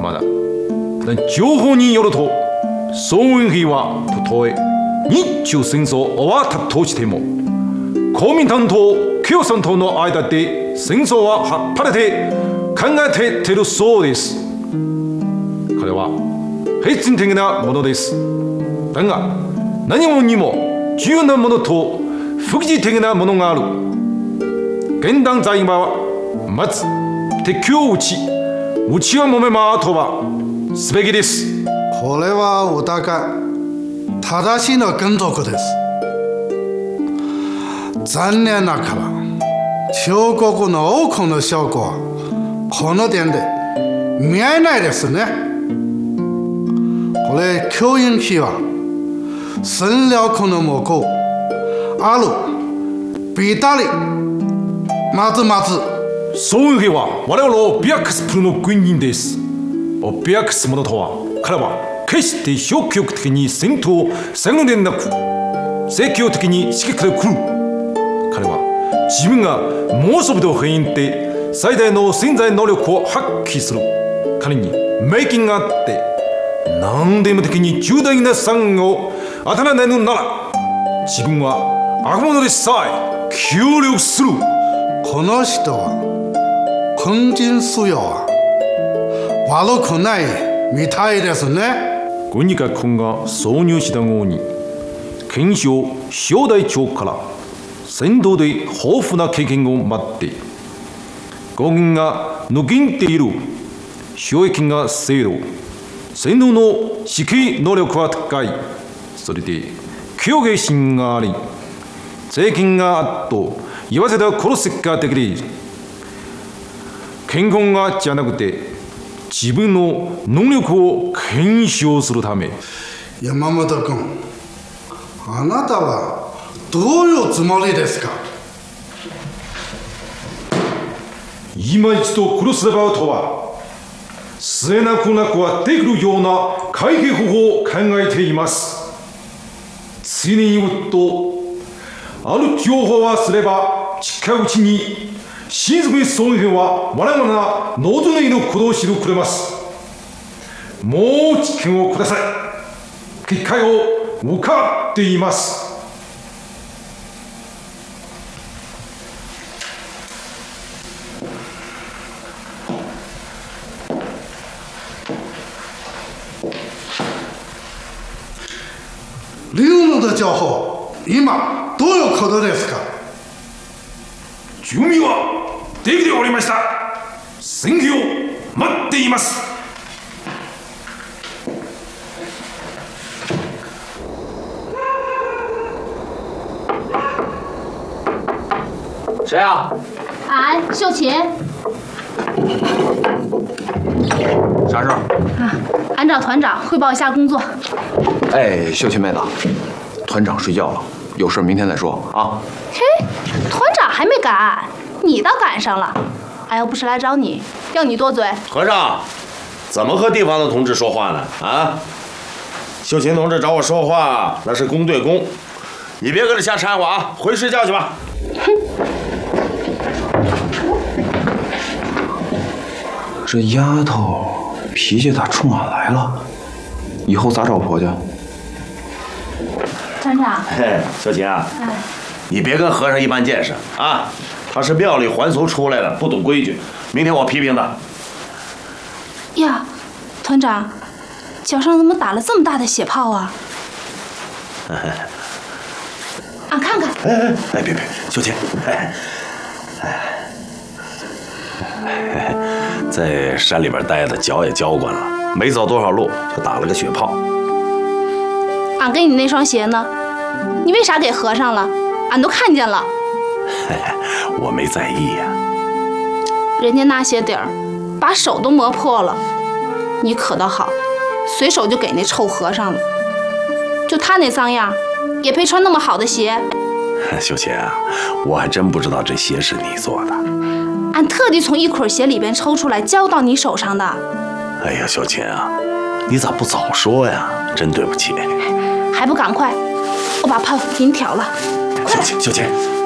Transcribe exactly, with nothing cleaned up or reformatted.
まだ情報によると宋雲妃はたとえ日中戦争終わったとしても公民党と共産党の間で戦争は晴れて考えているそうです。これは必然的なものです。だが何もにも重要なものと不義的なものがある。現段階はまず敵を撃ち撃ちをもめまとはすべきです。 これはお互い正しいの原則です。残念ながら中国の多くの証拠はこの点で見えないですね。これ教員費は戦略の目標あるビタリまずまず宋雲妃は我々のビアクスプルの軍人です。ビアクス者とは彼は決して消極的に戦闘をするのでなく積極的に指揮から来る。彼は自分が猛暑日と変異で最大の潜在能力を発揮する。彼に名金があって何でも的に重大な産業を当たらないのなら自分は悪者でさえ協力する。 この人は軍人素養は悪くないみたいですね。 軍事学校が挿入した後に検証小隊長から戦闘で豊富な経験を持って国軍が抜きんでいる収益が制度戦闘の指揮能力は高い。それで強兵心があり税金があっと言わせた殺すができる。健康がじゃなくて自分の能力を検証するため。 山本君、あなたはどういうつもりですか。 今一度殺すればとは末なくなくはできるような解決方法を考えています。次に言うとある情報はすれば近いうちに新宿総兵は我々が望んでいることを知ってくれます。もう知見をください。結界を伺っています。 リウムの情報、今どういうことですか。 準備はできておりました。戦機を待っています。 谁啊？ 俺秀琴。 啥事儿？ 啊，俺找团长汇报一下工作。 哎，秀琴妹子，团长睡觉了，有事明天再说啊。 嘿，团长还没赶，你倒赶上了。俺要不是来找你，要你多嘴。 和尚，怎么和地方的同志说话呢？啊，秀琴同志找我说话，那是公对公，你别搁这瞎掺和啊，回睡觉去吧。 哼。 这丫头脾气咋冲俺来了？以后咋找婆家？ 团长。 嘿，秀琴啊， 哎， 你别跟和尚一般见识啊！他是庙里还俗出来的，不懂规矩。明天我批评他。 呀，团长，脚上怎么打了这么大的血泡啊？俺看看。 哎哎哎，别别，秀琴，哎哎。在山里边待的，脚也浇惯了，没走多少路就打了个血泡。 俺给你那双鞋呢？你为啥给合上了？俺都看见了。 我没在意呀、 啊。人家那鞋底儿把手都磨破了，你可倒好，随手就给那臭和尚了。就他那脏样，也配穿那么好的鞋？ 秀琴啊，我还真不知道这鞋是你做的。 俺特地从一捆鞋里边抽出来交到你手上的。 哎呀，秀琴啊，你咋不早说呀？真对不起。 还不赶快，我把泡给你挑了。 秀琴，秀琴。